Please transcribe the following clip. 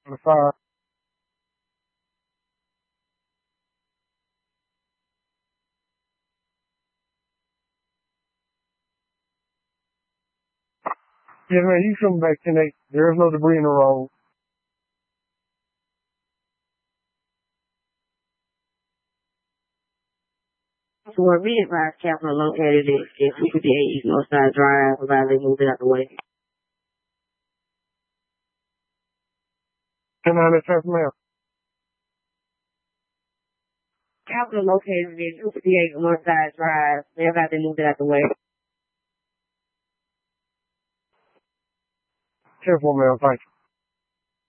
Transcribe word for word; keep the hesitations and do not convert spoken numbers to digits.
to the fire. Yes, ma'am, you come back ten eight. There is no debris in the road. So where we advise capital located at two fifty-eight East Northside Drive, provided they move it out the way. Can I understand, ma'am? Capital located at two fifty-eight Northside Drive, thereby they moved it out the way. Careful, ma'am. Thank you.